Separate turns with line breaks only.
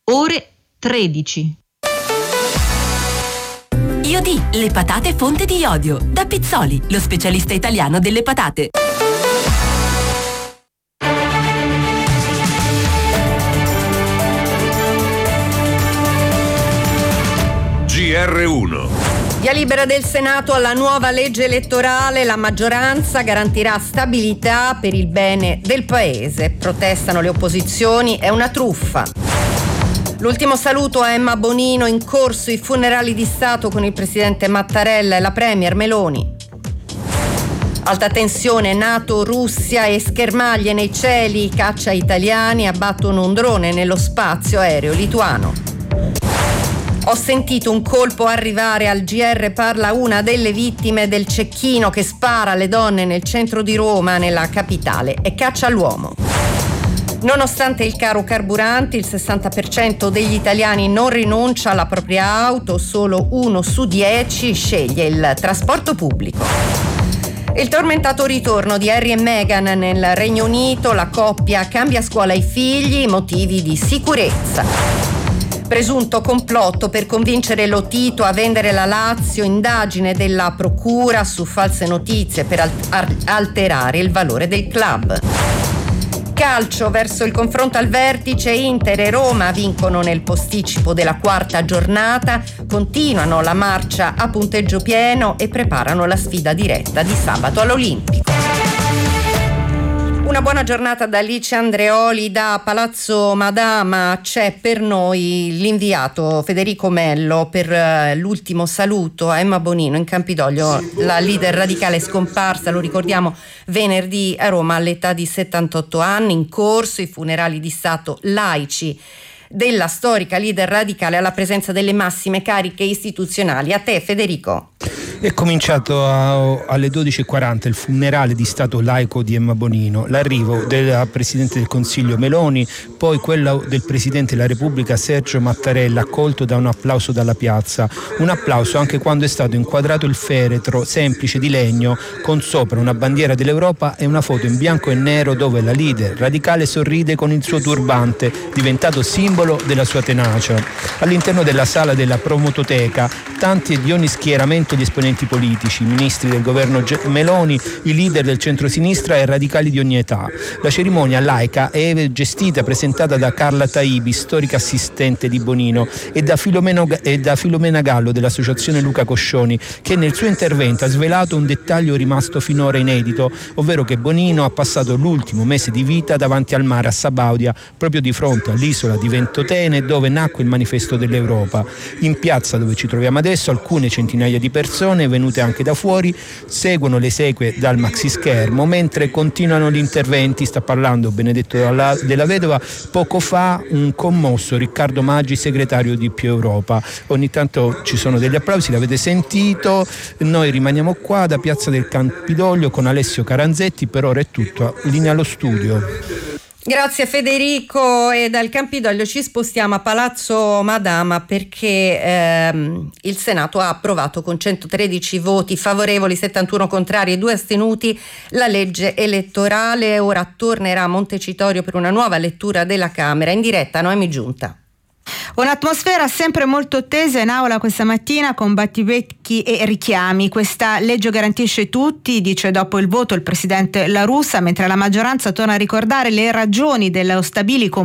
ore 13.
Iodì, le patate fonte di iodio. Da Pizzoli, lo specialista italiano delle patate.
GR1.
Via libera del Senato alla nuova legge elettorale, la maggioranza garantirà stabilità per il bene del paese. Protestano le opposizioni, è una truffa. L'ultimo saluto a Emma Bonino, in corso i funerali di Stato con il presidente Mattarella e la premier Meloni. Alta tensione, NATO, Russia e schermaglie nei cieli, caccia italiani abbattono un drone nello spazio aereo lituano. Ho sentito un colpo arrivare, al GR parla una delle vittime del cecchino che spara alle donne nel centro di Roma, nella capitale, e caccia all'uomo. Nonostante il caro carburanti, il 60% degli italiani non rinuncia alla propria auto, solo 1 su 10 sceglie il trasporto pubblico. Il tormentato ritorno di Harry e Meghan nel Regno Unito, la coppia cambia scuola ai figli, motivi di sicurezza. Presunto complotto per convincere Lotito a vendere la Lazio, indagine della procura su false notizie per alterare il valore del club. Calcio, verso il confronto al vertice, Inter e Roma vincono nel posticipo della quarta giornata, continuano la marcia a punteggio pieno e preparano la sfida diretta di sabato all'Olimpico. Una buona giornata da Alice Andreoli da Palazzo Madama. C'è per noi l'inviato Federico Mello per l'ultimo saluto a Emma Bonino in Campidoglio, la leader radicale scomparsa, lo ricordiamo, venerdì a Roma all'età di 78 anni, in corso i funerali di Stato laici della storica leader radicale alla presenza delle massime cariche istituzionali. A te, Federico.
È cominciato alle 12:40 il funerale di Stato laico di Emma Bonino, l'arrivo del Presidente del Consiglio Meloni, poi quello del Presidente della Repubblica Sergio Mattarella, accolto da un applauso dalla piazza. Un applauso anche quando è stato inquadrato il feretro semplice di legno con sopra una bandiera dell'Europa e una foto in bianco e nero dove la leader radicale sorride con il suo turbante, diventato simbolo della sua tenacia. All'interno della sala della Promototeca, tanti di ogni schieramento di esponenti politici, ministri del governo Meloni, i leader del centrosinistra e radicali di ogni età. La cerimonia laica è gestita, presentata da Carla Taibi, storica assistente di Bonino, e da Filomena Gallo dell'associazione Luca Coscioni, che nel suo intervento ha svelato un dettaglio rimasto finora inedito, ovvero che Bonino ha passato l'ultimo mese di vita davanti al mare a Sabaudia, proprio di fronte all'isola di Ventotene, dove nacque il manifesto dell'Europa. In piazza, dove ci troviamo adesso, alcune centinaia di persone venute anche da fuori seguono le esequie dal maxischermo mentre continuano gli interventi. Sta parlando Benedetto della Vedova, poco fa un commosso Riccardo Maggi, segretario di Più Europa. Ogni tanto ci sono degli applausi, l'avete sentito. Noi rimaniamo qua da Piazza del Campidoglio con Alessio Caranzetti. Per ora è tutto, linea allo studio.
Grazie Federico, e dal Campidoglio ci spostiamo a Palazzo Madama perché il Senato ha approvato con 113 voti favorevoli, 71 contrari e 2 astenuti la legge elettorale. Ora tornerà a Montecitorio per una nuova lettura della Camera. In diretta Noemi Giunta.
Un'atmosfera sempre molto tesa in aula questa mattina, con battibecchi e richiami. Questa legge garantisce tutti, dice dopo il voto il presidente La Russa, mentre la maggioranza torna a ricordare le ragioni dello stabilico